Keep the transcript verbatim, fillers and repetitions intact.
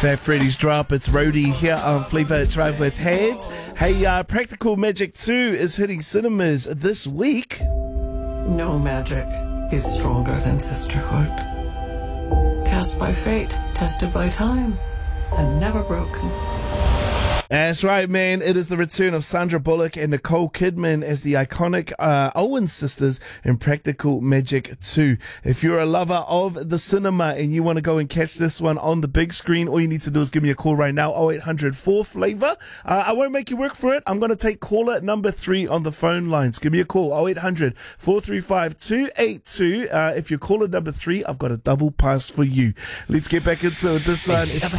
That Freddy's drop. It's Rody here on Flavor Drive with Heads. Hey, uh, Practical Magic two is hitting cinemas this week. No magic is stronger than sisterhood. Cast by fate, tested by time, and never broken. That's right, man. It is the return of Sandra Bullock and Nicole Kidman as the iconic uh, Owen sisters in Practical Magic two. If you're a lover of the cinema and you want to go and catch this one on the big screen, all you need to do is give me a call right now, oh eight hundred four Flavor. Uh, I won't make you work for it. I'm going to take caller number three on the phone lines. Give me a call, oh eight hundred four three five two eight two. Uh, if you're caller number three, I've got a double pass for you. Let's get back into this one. It's